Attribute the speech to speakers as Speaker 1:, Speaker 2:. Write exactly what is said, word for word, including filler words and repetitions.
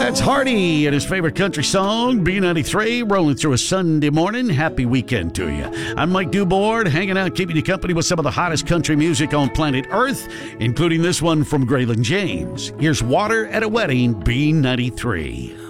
Speaker 1: That's Hardy and his favorite country song, B ninety-three, rolling through a Sunday morning. Happy weekend to you. I'm Mike Dubord, hanging out, keeping you company with some of the hottest country music on planet Earth, including this one from Graylin James. Here's Water at a Wedding, B ninety-three.